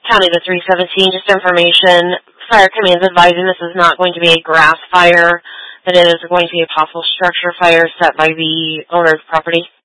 County to 317, just information. Fire Command's advising this is not going to be a grass fire, but it is going to be a possible structure fire set by the owner of the property.